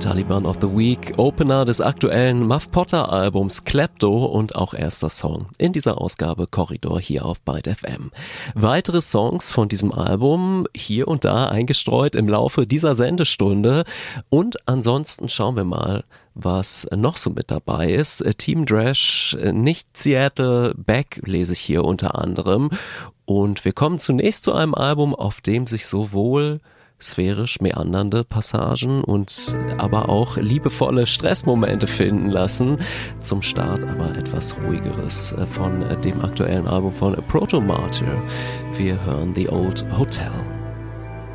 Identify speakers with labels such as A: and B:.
A: Taliban of the Week, Opener des aktuellen Muff Potter Albums Klepto und auch erster Song in dieser Ausgabe Korridor hier auf Byte FM. Weitere Songs von diesem Album hier und da eingestreut im Laufe dieser Sendestunde und ansonsten schauen wir mal, was noch so mit dabei ist. Team Drash, nicht Seattle, Beck lese ich hier unter anderem und wir kommen zunächst zu einem Album, auf dem sich sowohl sphärisch meandernde Passagen und aber auch liebevolle Stressmomente finden lassen. Zum Start aber etwas Ruhigeres von dem aktuellen Album von Proto Martyr. Wir hören The Old Hotel.